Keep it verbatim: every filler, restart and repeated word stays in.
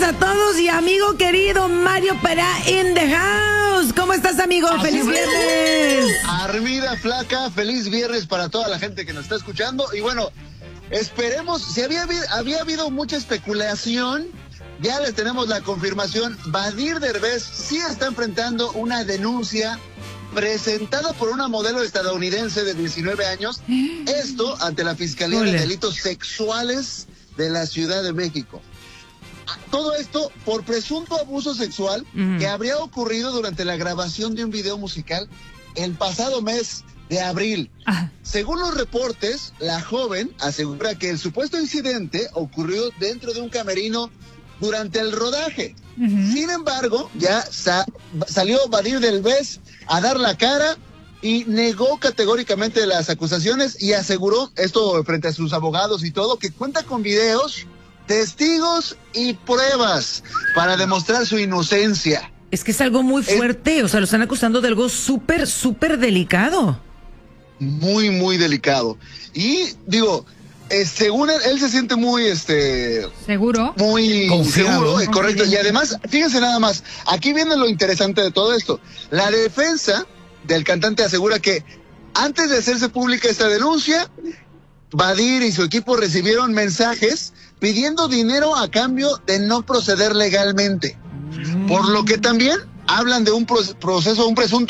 a todos y amigo querido Mario Perá in the house. ¿Cómo estás, amigo? Así ¡Feliz viernes! Armida Flaca, feliz viernes para toda la gente que nos está escuchando. Y bueno, esperemos, si había, había habido mucha especulación, ya les tenemos la confirmación. Badir Derbez sí está enfrentando una denuncia presentada por una modelo estadounidense de diecinueve años, esto ante la Fiscalía Ole. de Delitos Sexuales de la Ciudad de México. Todo esto por presunto abuso sexual Uh-huh. que habría ocurrido durante la grabación de un video musical el pasado mes de abril. Ah, Según los reportes, la joven asegura que el supuesto incidente ocurrió dentro de un camerino durante el rodaje. ujú. Sin embargo, ya sa- salió Badir Derbez a dar la cara y negó categóricamente las acusaciones y aseguró, esto frente a sus abogados y todo, que cuenta con videos, testigos y pruebas para demostrar su inocencia. Es que es algo muy Es- fuerte, o sea, lo están acusando de algo súper, súper delicado. Muy, muy delicado. Y digo, eh, según él, él se siente muy, este, ¿Seguro? muy Confiado. seguro, eh, correcto. Y además, fíjense nada más, aquí viene lo interesante de todo esto. La defensa del cantante asegura que antes de hacerse pública esta denuncia, Badir y su equipo recibieron mensajes pidiendo dinero a cambio de no proceder legalmente. Por lo que también hablan de un pro- proceso, un presunto